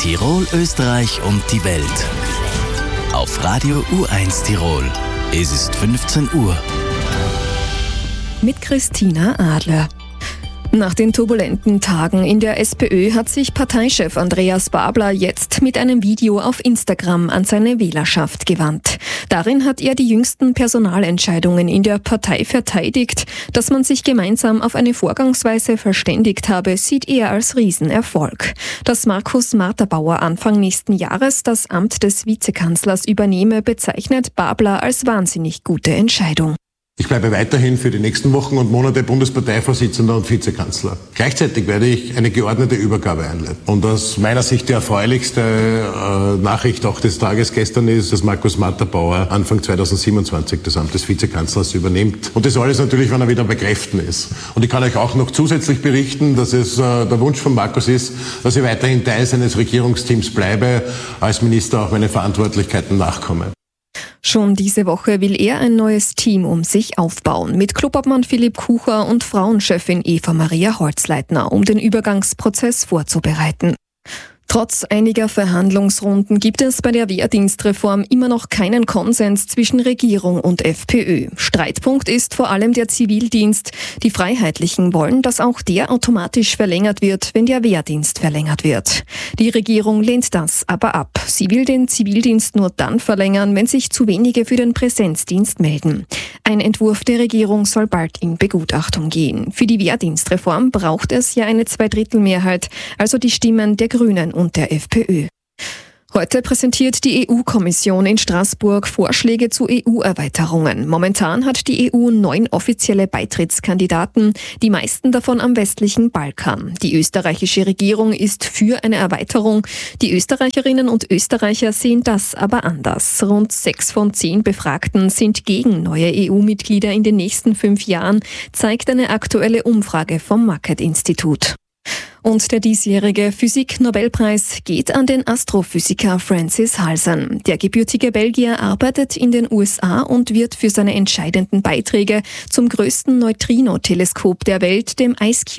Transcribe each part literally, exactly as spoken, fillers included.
Tirol, Österreich und die Welt. Auf Radio U eins Tirol. Es ist fünfzehn Uhr. Mit Christina Adler. Nach den turbulenten Tagen in der SPÖ hat sich Parteichef Andreas Babler jetzt mit einem Video auf Instagram an seine Wählerschaft gewandt. Darin hat er die jüngsten Personalentscheidungen in der Partei verteidigt. Dass man sich gemeinsam auf eine Vorgangsweise verständigt habe, sieht er als Riesenerfolg. Dass Markus Marterbauer Anfang nächsten Jahres das Amt des Vizekanzlers übernehme, bezeichnet Babler als wahnsinnig gute Entscheidung. Ich bleibe weiterhin für die nächsten Wochen und Monate Bundesparteivorsitzender und Vizekanzler. Gleichzeitig werde ich eine geordnete Übergabe einleiten. Und aus meiner Sicht die erfreulichste äh, Nachricht auch des Tages gestern ist, dass Markus Marterbauer Anfang zweitausendsiebenundzwanzig das Amt des Vizekanzlers übernimmt. Und das alles natürlich, wenn er wieder bei Kräften ist. Und ich kann euch auch noch zusätzlich berichten, dass es äh, der Wunsch von Markus ist, dass ich weiterhin Teil seines Regierungsteams bleibe, als Minister auch meine Verantwortlichkeiten nachkomme. Schon diese Woche will er ein neues Team um sich aufbauen, mit Klubobmann Philipp Kucher und Frauenchefin Eva Maria Holzleitner, um den Übergangsprozess vorzubereiten. Trotz einiger Verhandlungsrunden gibt es bei der Wehrdienstreform immer noch keinen Konsens zwischen Regierung und FPÖ. Streitpunkt ist vor allem der Zivildienst. Die Freiheitlichen wollen, dass auch der automatisch verlängert wird, wenn der Wehrdienst verlängert wird. Die Regierung lehnt das aber ab. Sie will den Zivildienst nur dann verlängern, wenn sich zu wenige für den Präsenzdienst melden. Ein Entwurf der Regierung soll bald in Begutachtung gehen. Für die Wehrdienstreform braucht es ja eine Zweidrittelmehrheit, also die Stimmen der Grünen und der FPÖ. Heute präsentiert die E U-Kommission in Straßburg Vorschläge zu E U-Erweiterungen. Momentan hat die E U neun offizielle Beitrittskandidaten, die meisten davon am westlichen Balkan. Die österreichische Regierung ist für eine Erweiterung. Die Österreicherinnen und Österreicher sehen das aber anders. Rund sechs von zehn Befragten sind gegen neue E U-Mitglieder in den nächsten fünf Jahren, zeigt eine aktuelle Umfrage vom Market-Institut. Und der diesjährige Physik-Nobelpreis geht an den Astrophysiker Francis Halsan. Der gebürtige Belgier arbeitet in den U S A und wird für seine entscheidenden Beiträge zum größten Neutrino-Teleskop der Welt, dem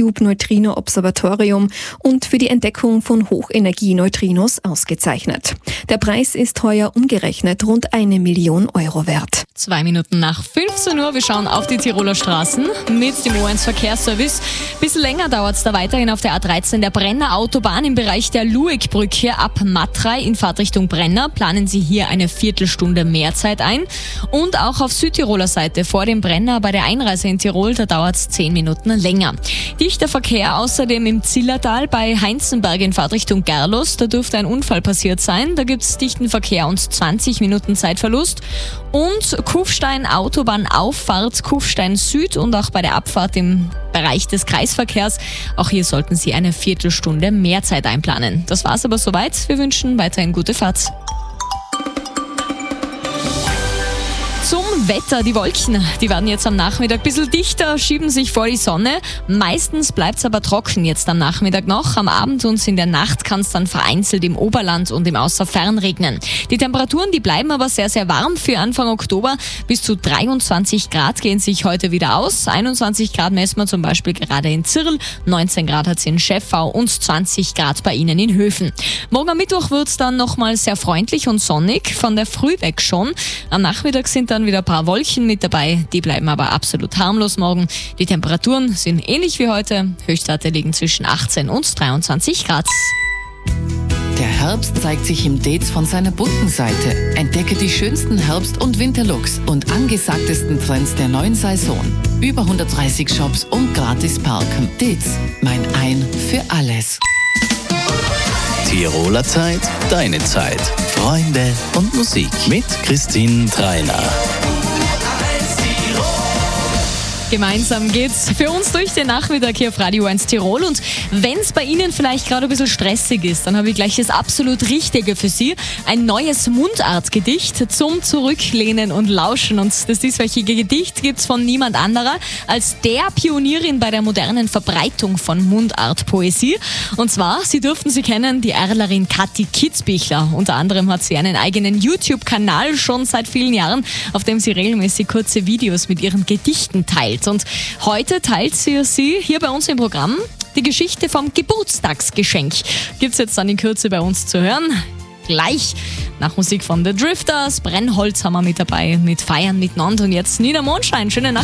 IceCube-Neutrino-Observatorium, und für die Entdeckung von Hochenergie-Neutrinos ausgezeichnet. Der Preis ist heuer umgerechnet rund eine Million Euro wert. Zwei Minuten nach fünfzehn Uhr, wir schauen auf die Tiroler Straßen mit dem O eins Verkehrsservice. Bisschen länger dauert es da weiterhin auf der A dreizehn der Brenner Autobahn im Bereich der Luegbrücke ab Matrei in Fahrtrichtung Brenner. Planen Sie hier eine Viertelstunde mehr Zeit ein. Und auch auf Südtiroler Seite vor dem Brenner bei der Einreise in Tirol, da dauert es zehn Minuten länger. Dichter Verkehr außerdem im Zillertal bei Heinzenberg in Fahrtrichtung Gerlos. Da dürfte ein Unfall passiert sein. Da gibt es dichten Verkehr und zwanzig Minuten Zeitverlust. Und Kufstein Autobahnauffahrt Kufstein Süd und auch bei der Abfahrt im Bereich des Kreisverkehrs. Auch hier sollten Sie eine Viertelstunde mehr Zeit einplanen. Das war's aber soweit. Wir wünschen weiterhin gute Fahrt. Zum Wetter, die Wolken, die werden jetzt am Nachmittag ein bisschen dichter, schieben sich vor die Sonne. Meistens bleibt es aber trocken jetzt am Nachmittag noch. Am Abend und in der Nacht kann es dann vereinzelt im Oberland und im Außerfern regnen. Die Temperaturen, die bleiben aber sehr, sehr warm für Anfang Oktober. Bis zu dreiundzwanzig Grad gehen sich heute wieder aus. einundzwanzig Grad messen wir zum Beispiel gerade in Zirl, neunzehn Grad hat es in Schäffau und zwanzig Grad bei Ihnen in Höfen. Morgen am Mittwoch wird es dann nochmal sehr freundlich und sonnig, von der Früh weg schon. Am Nachmittag sind dann wieder ein paar Wolken mit dabei, die bleiben aber absolut harmlos morgen. Die Temperaturen sind ähnlich wie heute. Höchstwerte liegen zwischen achtzehn und dreiundzwanzig Grad. Der Herbst zeigt sich im Dates von seiner bunten Seite. Entdecke die schönsten Herbst- und Winterlooks und angesagtesten Trends der neuen Saison. Über hundertdreißig Shops und gratis parken. Dates, mein Ein für alles. Tiroler Zeit, deine Zeit. Freunde und Musik mit Christine Treiner. Gemeinsam geht's für uns durch den Nachmittag hier auf Radio eins Tirol. Und wenn es bei Ihnen vielleicht gerade ein bisschen stressig ist, dann habe ich gleich das absolut Richtige für Sie. Ein neues Mundartgedicht zum Zurücklehnen und Lauschen. Und das dieswöchige Gedicht gibt's von niemand anderer als der Pionierin bei der modernen Verbreitung von Mundartpoesie. Und zwar, Sie dürften sie kennen, die Erlerin Kathi Kitzbichler. Unter anderem hat sie einen eigenen YouTube-Kanal schon seit vielen Jahren, auf dem sie regelmäßig kurze Videos mit ihren Gedichten teilt. Und heute teilt sie sie hier bei uns im Programm Die Geschichte vom Geburtstagsgeschenk gibt's jetzt dann in Kürze bei uns zu hören. Gleich nach Musik von The Drifters. Brennholz haben wir mit dabei, mit Feiern miteinander und jetzt Nina Mondschein. Schöne Nacht.